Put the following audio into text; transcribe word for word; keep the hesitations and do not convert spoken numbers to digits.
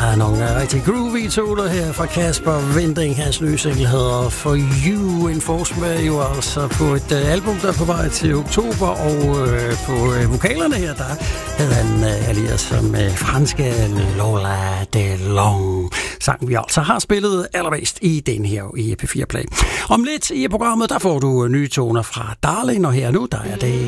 Ja, nogle rigtig groovy toner her fra Kasper Winding. Hans nye single hedder For You. En forsmag jo altså på et uh, album, der er på vej til oktober. Og uh, på uh, vokalerne her, der havde han uh, allieret som uh, franske Lola Delong. Sang vi altså har spillet allermest i den her i P fire Play. Om lidt i programmet, der får du uh, nye toner fra Darling. Og her nu, der er det